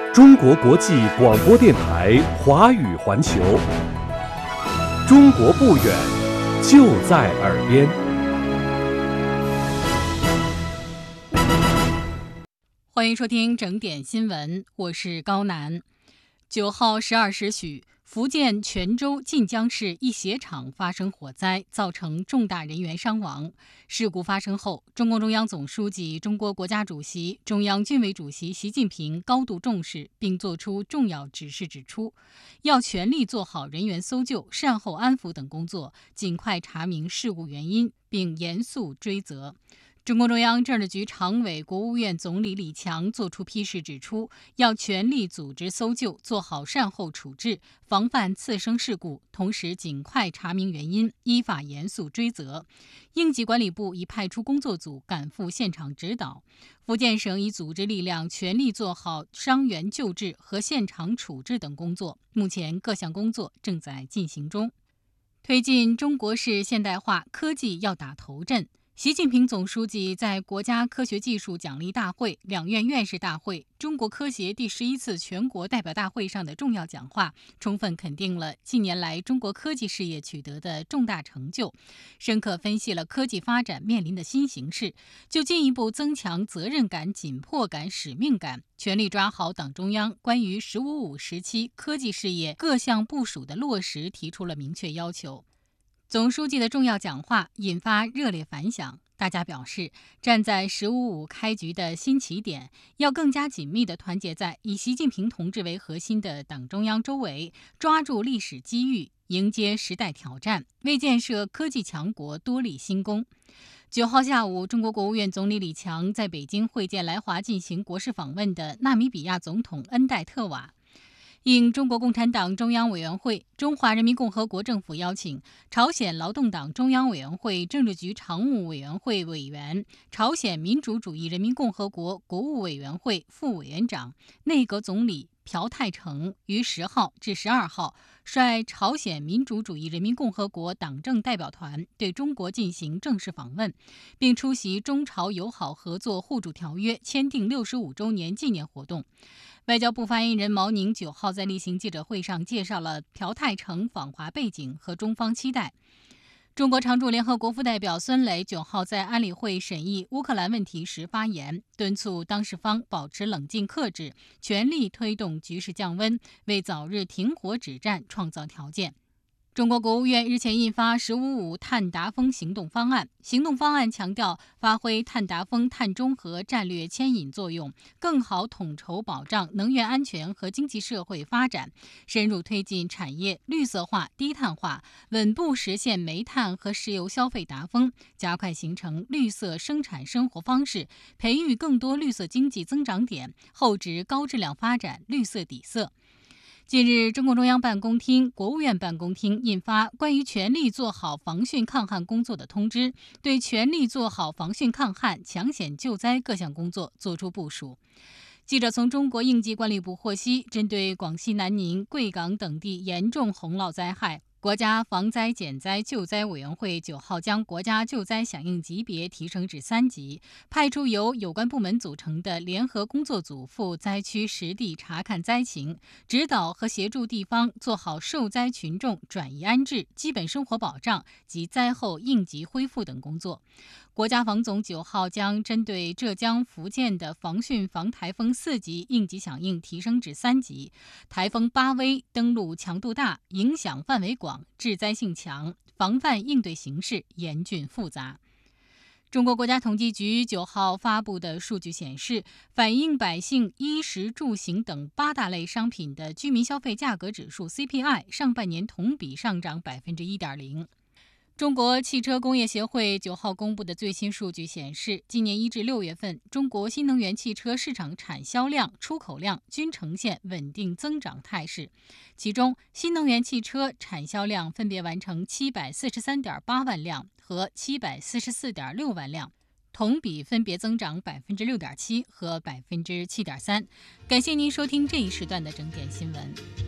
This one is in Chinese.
中国国际广播电台华语环球，中国不远，就在耳边。 欢迎收听整点新闻，我是高楠。9号12时许，福建泉州晋江市一鞋厂发生火灾，造成重大人员伤亡。事故发生后，中共中央总书记、中国国家主席、中央军委主席习近平高度重视，并作出重要指示，指出要全力做好人员搜救、善后安抚等工作，尽快查明事故原因，并严肃追责。中共中央政治局常委、国务院总理李强作出批示，指出要全力组织搜救，做好善后处置，防范次生事故，同时尽快查明原因，依法严肃追责。应急管理部已派出工作组赶赴现场指导，福建省已组织力量全力做好伤员救治和现场处置等工作，目前各项工作正在进行中。推进中国式现代化，科技要打头阵。习近平总书记在国家科学技术奖励大会、两院院士大会、中国科协第11次全国代表大会上的重要讲话，充分肯定了近年来中国科技事业取得的重大成就，深刻分析了科技发展面临的新形势，就进一步增强责任感、紧迫感、使命感，全力抓好党中央关于“15+5”时期科技事业各项部署的落实提出了明确要求。总书记的重要讲话引发热烈反响，大家表示，站在“15+5”开局的新起点，要更加紧密地团结在以习近平同志为核心的党中央周围，抓住历史机遇，迎接时代挑战，为建设科技强国多立新功。9号下午，中国国务院总理李强在北京会见来华进行国事访问的纳米比亚总统恩戴特瓦。应中国共产党中央委员会、中华人民共和国政府邀请，朝鲜劳动党中央委员会政治局常务委员会委员、朝鲜民主主义人民共和国国务委员会副委员长、内阁总理朴泰成于10号至12号率朝鲜民主主义人民共和国党政代表团对中国进行正式访问，并出席中朝友好合作互助条约签订65周年纪念活动。外交部发言人毛宁9号在例行记者会上介绍了朴泰成访华背景和中方期待。中国常驻联合国副代表孙磊9号在安理会审议乌克兰问题时发言，敦促当事方保持冷静克制，全力推动局势降温，为早日停火止战创造条件。中国国务院日前印发“15+5”碳达峰行动方案。行动方案强调发挥碳达峰碳中和战略牵引作用，更好统筹保障能源安全和经济社会发展，深入推进产业绿色化、低碳化，稳步实现煤炭和石油消费达峰，加快形成绿色生产生活方式，培育更多绿色经济增长点，厚植高质量发展绿色底色。近日，中共中央办公厅、国务院办公厅印发关于全力做好防汛抗旱工作的通知，对全力做好防汛抗旱、抢险救灾各项工作作出部署。记者从中国应急管理部获悉，针对广西南宁、贵港等地严重洪涝灾害，国家防灾减灾救灾委员会9号将国家救灾响应级别提升至3级，派出由有关部门组成的联合工作组赴灾区实地查看灾情，指导和协助地方做好受灾群众转移安置、基本生活保障及灾后应急恢复等工作。国家防总9号将针对浙江、福建的防汛防台风4级应急响应提升至3级，台风巴威登陆强度大，影响范围广，致灾性强，防范应对形势严峻复杂。中国国家统计局9号发布的数据显示，反映百姓衣食住行等8大类商品的居民消费价格指数 CPI 上半年同比上涨 1.0%。中国汽车工业协会9号公布的最新数据显示，今年1至6月份，中国新能源汽车市场产销量、出口量均呈现稳定增长态势。其中，新能源汽车产销量分别完成743.8万辆和744.6万辆，同比分别增长 6.7% 和 7.3%。感谢您收听这一时段的整点新闻。